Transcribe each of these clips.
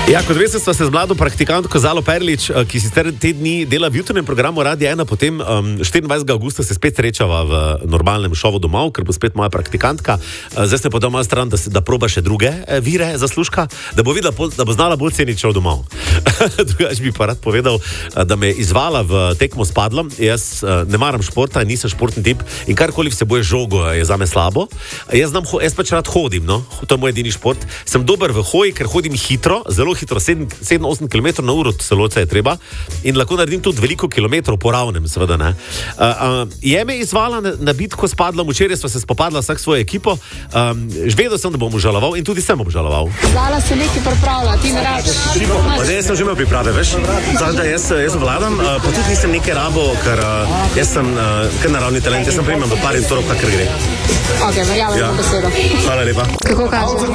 Ja, kot veste, sva se z mlado praktikantko Zalo Perlič, ki sicer te dni dela v jutrnem programu Radia 1, potem 24. augusta se spet srečava v normalnem šovu domov, ker bo spet moja praktikantka. Zdaj se pa doma stran, da proba še druge vire zaslužka, da bo videla, da bo znala bolj ceniti šov domov. Drugač bi pa rad povedal, da me je izvala v tekmo s padlom. Jaz ne maram športa, nisem športni tip in karkoli vsebuje žogo je zame slabo. Jaz pač rad hodim, no? To je moj edini šport. Sem dober v hoji, ker hodim hitro, zelo hitro, 7-8 km na uro celo je treba in lahko naredim tudi veliko kilometrov po ravnem, seveda ne. Je me izvala na bitko s padlom, včeraj sva se spopadla vsak svojo ekipo, vedel sem, da bom obžaloval in tudi sem obžaloval. Zala se nekaj pripravlja, ti ne rabiš. Jaz sem že imel priprave, veš, da jaz vladam, pa tudi nisem nekaj rabo, ker jaz sem kar naravni talent, jaz sem primem v par in torov, kakor gre. Ok, verjamem na besedo. Hvala lepa. Kako kaže?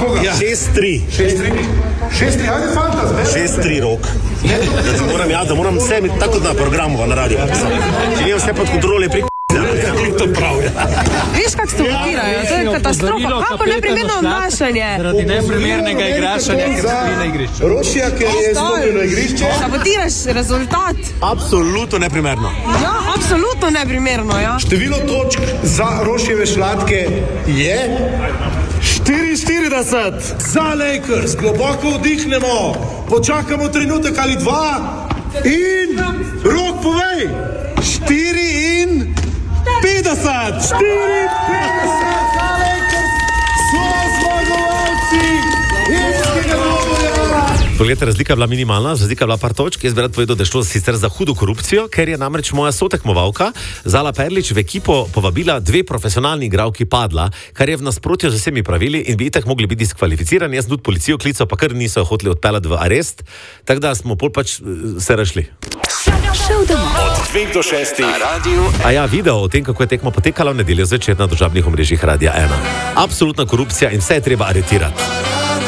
6-3. 6-3, ajde fantaz, veš? 6-3 rok. Da moram vse tako na programu na radiju. Če nimam vse pod kontrole, to prav. Veš, kak stopirajo, to je katastrofa. Kako neprimerno obnašanje? Zaradi neprimernega igrašanja, ker stoji na igrišču. Rošija, ker je stopil na igrišče. Sabotiraš rezultat. Absolutno neprimerno. Ja, absolutno neprimerno, ja. Število točk za Rošijeve šlatke je 44. Za Lakers, globoko vdihnemo, počakamo trenutek ali dva in Rok povej, 54. 54 za Lakers, so zmagovalci irskega dvoboja. Poglejte, razlika je bila minimalna, razlika je bila par točk. Jaz bi rad povedal, da je šlo sicer za hudo korupcijo, ker je namreč moja sotekmovalka Zala Perlič v ekipo povabila 2 profesionalni igralki padla, kar je v nasprotju z vsemi pravili in bi itak mogli biti diskvalificirani. Jaz sem tudi policijo klical, pa kar niso hoteli odpeljati v arest, tako da smo pol pač se razšli. Šel domov. Od 2 do 6 na radiju. A ja, video o tem, kako je tekma potekala v nedeljo zvečer na družabnih omrežjih Radia 1. Absolutna korupcija in vse je treba aretirati.